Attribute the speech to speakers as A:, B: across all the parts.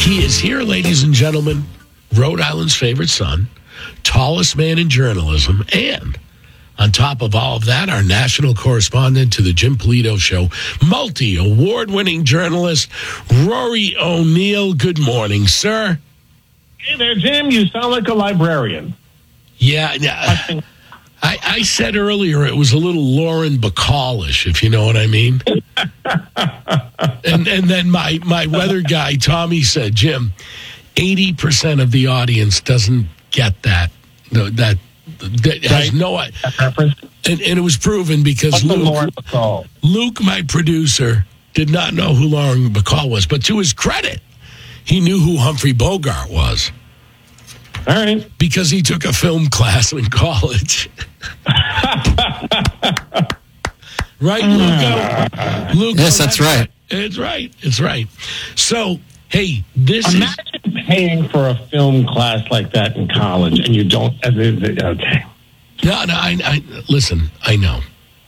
A: He is here, ladies and gentlemen, Rhode Island's favorite son, tallest man in journalism, and on top of all of that, our national correspondent to the Jim Polito Show, multi-award-winning journalist, Rory O'Neill. Good morning, sir.
B: Hey there, Jim. You sound like a librarian.
A: Yeah, I said earlier it was a little Lauren Bacall-ish, if you know what I mean. and then my weather guy, Tommy, said, Jim, 80% of the audience doesn't get that. That has no reference. And it was proven because Luke, my producer, did not know who Lauren Bacall was. But to his credit, he knew who Humphrey Bogart was.
B: All right.
A: Because he took a film class in college. Right, Luke?
C: Yes, that's right.
A: It's right. So, hey,
B: Imagine paying for a film class like that in college and you don't... Okay.
A: No, I listen, I know.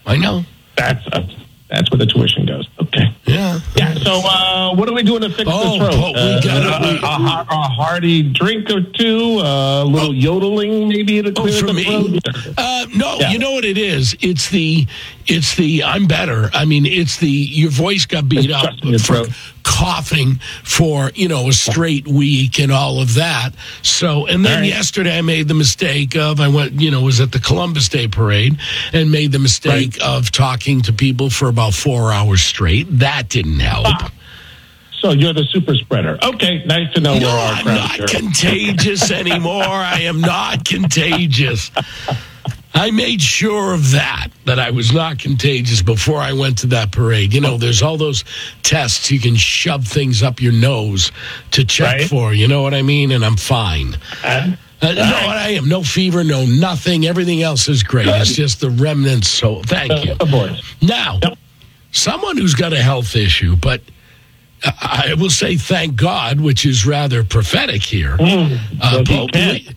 B: That's where the tuition goes. Okay.
A: Yeah.
B: So, what are we doing to fix this road?
A: We got
B: a hearty drink or two, a little yodeling maybe to clear the throat?
A: No, yeah. You know what it is? It's the I'm better. I mean, it's your voice got beat up for coughing for, a straight week and all of that. So, and then yesterday I made the mistake of, I went, was at the Columbus Day Parade and made the mistake of talking to people for about 4 hours straight. That didn't help.
B: So you're the super spreader. Okay, nice to know where our
A: I'm not contagious anymore. I am not contagious. I made sure of that I was not contagious before I went to that parade. There's all those tests. You can shove things up your nose to check for, you know what I mean? And I'm fine. No, I am. No fever, no nothing. Everything else is great. Good. It's just the remnants. So thank you. Now, someone who's got a health issue, but I will say thank God, which is rather prophetic here. Pope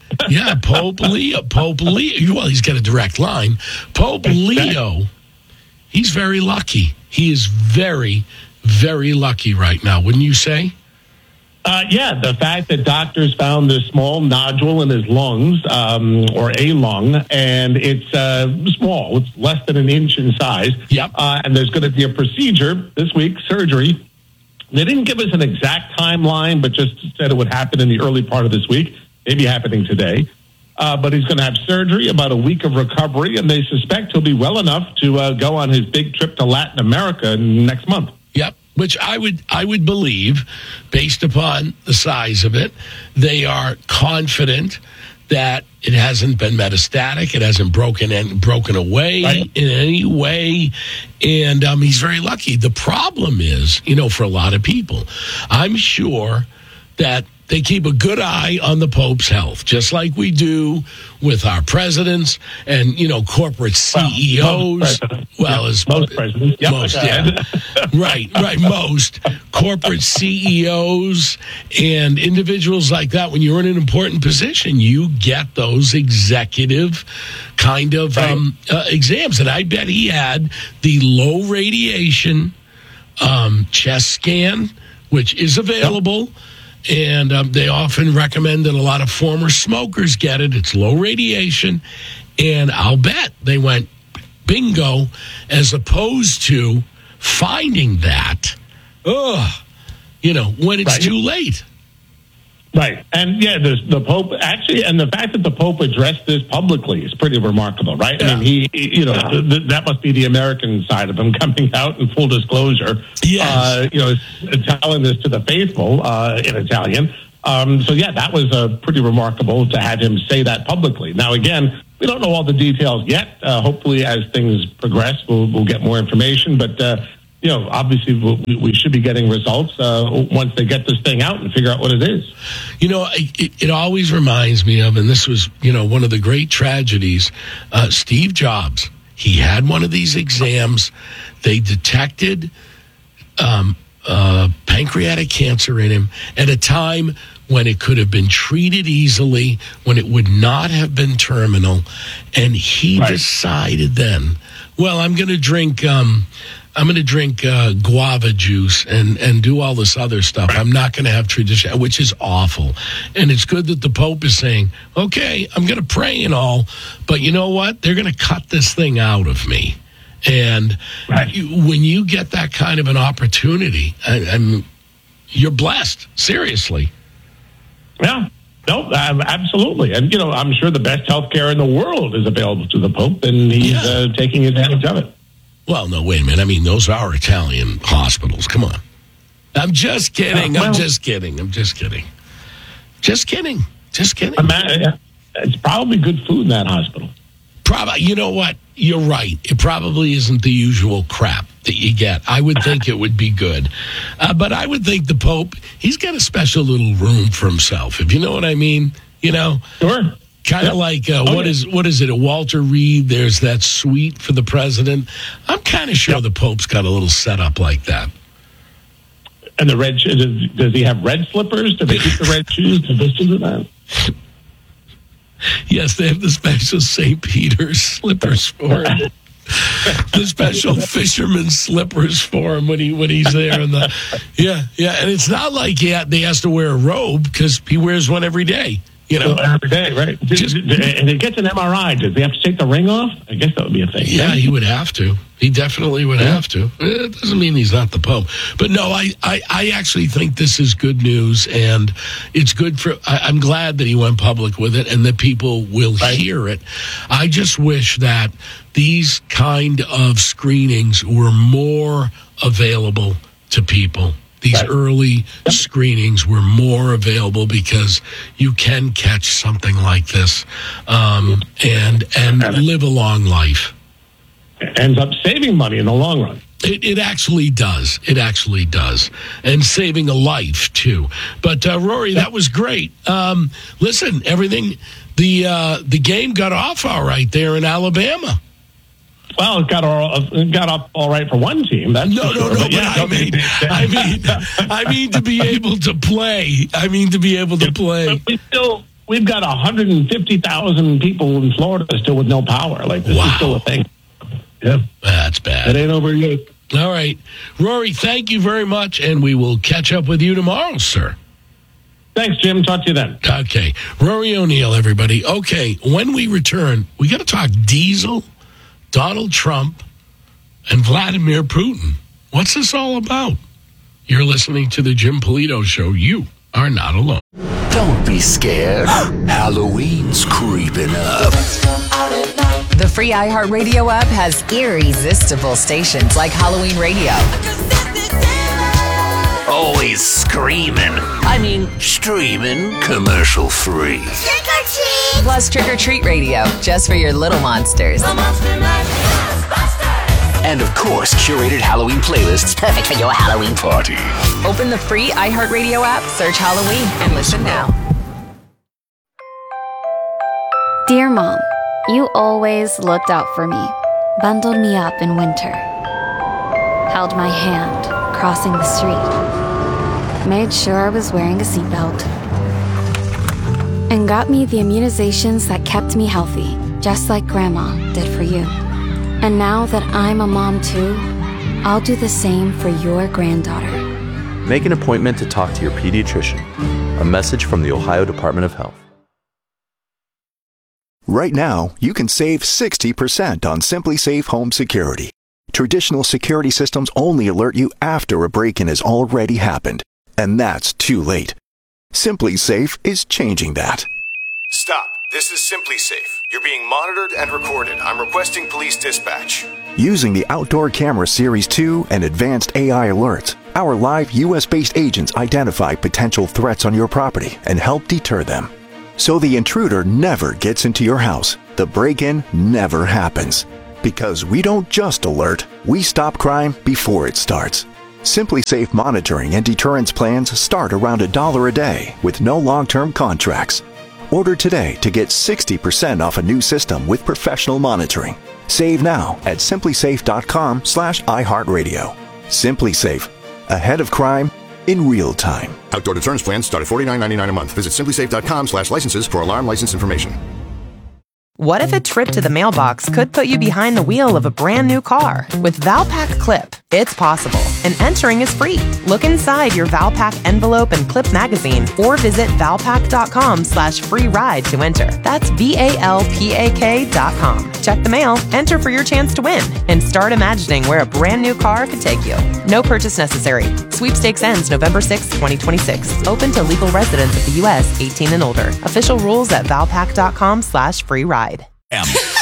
A: Leo. Well, he's got a direct line. Pope Leo, he's very lucky. He is very, very lucky right now, wouldn't you say?
B: The fact that doctors found this small nodule in his lungs, or a lung, and it's small. It's less than an inch in size.
A: Yep.
B: And there's going to be a procedure this week, surgery. They didn't give us an exact timeline, but just said it would happen in the early part of this week, maybe happening today. But he's going to have surgery, about a week of recovery, and they suspect he'll be well enough to go on his big trip to Latin America next month.
A: Yep, which I would believe, based upon the size of it, they are confident that it hasn't been metastatic, it hasn't broken away in any way, and he's very lucky. The problem is, for a lot of people, I'm sure that they keep a good eye on the Pope's health, just like we do with our presidents and, corporate CEOs.
B: Most presidents. Yep.
A: Most, yeah. Right. Most corporate CEOs and individuals like that. When you're in an important position, you get those executive kind of exams. And I bet he had the low radiation chest scan, which is available. Yep. And they often recommend that a lot of former smokers get it. It's low radiation. And I'll bet they went bingo, as opposed to finding that, when it's too late.
B: Right. And the Pope actually, and the fact that the Pope addressed this publicly is pretty remarkable, right? Yeah. I mean, that must be the American side of him coming out in full disclosure.
A: Yes.
B: Telling this to the faithful in Italian. That was pretty remarkable to have him say that publicly. Now, again, we don't know all the details yet. Hopefully, as things progress, we'll get more information. But obviously we should be getting results once they get this thing out and figure out what it is.
A: It always reminds me of, and this was, one of the great tragedies, Steve Jobs. He had one of these exams. They detected pancreatic cancer in him at a time when it could have been treated easily, when it would not have been terminal. And he decided then, well, I'm going to drink I'm going to drink guava juice and do all this other stuff. I'm not going to have tradition, which is awful. And it's good that the Pope is saying, okay, I'm going to pray and all, but you know what? They're going to cut this thing out of me. And when you get that kind of an opportunity, you're blessed, seriously.
B: Yeah. No, absolutely. And, I'm sure the best health care in the world is available to the Pope, and he's taking advantage of it.
A: Well, no, wait a minute. I mean, those are Italian hospitals. Come on. I'm just kidding. I'm just kidding. Just kidding.
B: It's probably good food in that hospital.
A: Probably. You know what? You're right. It probably isn't the usual crap that you get. I would think it would be good. But I would think the Pope, he's got a special little room for himself, if you know what I mean.
B: Sure.
A: Kind of like, what is it, a Walter Reed? There's that suite for the president. I'm kind of sure the Pope's got a little setup like that.
B: And the red shoes, does he have red slippers? Do they keep the red shoes? Do they do that?
A: Yes, they have the special St. Peter's slippers for him. The special fisherman slippers for him when he's there. And and it's not like he has to wear a robe because he wears one every day.
B: Every day, right? And he gets an MRI. Does he have to take the ring off? I guess that would be a thing.
A: Yeah, he would have to. He definitely would have to. It doesn't mean he's not the Pope. But no, I actually think this is good news, and it's good for. I'm glad that he went public with it and that people will hear it. I just wish that these kind of screenings were more available to people. These early screenings were more available because you can catch something like this and live a long life.
B: It ends up saving money in the long run.
A: It actually does. It actually does. And saving a life, too. But, Rory, that was great. Listen, everything, the game got off all right there in Alabama.
B: Well, it got off all right for one team. That's
A: no. But I mean to be able to play.
B: But we've got 150,000 people in Florida still with no power. Like this is still a thing. Yeah,
A: that's bad.
B: It ain't over yet.
A: All right, Rory. Thank you very much, and we will catch up with you tomorrow, sir.
B: Thanks, Jim. Talk to you then.
A: Okay, Rory O'Neill, everybody. Okay, when we return, we got to talk diesel. Donald Trump and Vladimir Putin. What's this all about? You're listening to the Jim Polito Show. You are not alone.
C: Don't be scared. Halloween's creeping up.
D: The free iHeartRadio app has irresistible stations like Halloween Radio.
C: Always screaming. Streaming commercial free.
D: Trick or treat! Plus Trick or Treat Radio, just for your little monsters.
C: And of course, curated Halloween playlists perfect for your Halloween party.
D: Open the free iHeartRadio app, search Halloween, and listen now.
E: Dear Mom, you always looked out for me, bundled me up in winter, held my hand crossing the street, made sure I was wearing a seatbelt, and got me the immunizations that kept me healthy, just like Grandma did for you. And now that I'm a mom too, I'll do the same for your granddaughter.
F: Make an appointment to talk to your pediatrician. A message from the Ohio Department of Health.
G: Right now, you can save 60% on SimpliSafe Home Security. Traditional security systems only alert you after a break-in has already happened, and that's too late. SimpliSafe is changing that.
H: Stop. This is SimpliSafe. You're being monitored and recorded. I'm requesting police dispatch.
G: Using the Outdoor Camera Series 2 and advanced AI alerts, our live U.S.-based agents identify potential threats on your property and help deter them. So the intruder never gets into your house. The break-in never happens. Because we don't just alert, we stop crime before it starts. SimpliSafe monitoring and deterrence plans start around $1 a day with no long-term contracts. Order today to get 60% off a new system with professional monitoring. Save now at simplisafe.com/iHeartRadio. SimpliSafe. Ahead of crime in real time.
H: Outdoor deterrence plans start at $49.99 a month. Visit simplisafe.com/licenses for alarm license information.
I: What if a trip to the mailbox could put you behind the wheel of a brand new car? With Valpak Clip, It's possible, and entering is free. Look inside your Valpak envelope and clip magazine or visit valpak.com/free ride to enter. That's VALPAK.com. Check the mail, enter for your chance to win, and start imagining where a brand new car could take you. No purchase necessary. Sweepstakes ends November 6, 2026. Open to legal residents of the U.S. 18 and older. Official rules at valpak.com/free ride.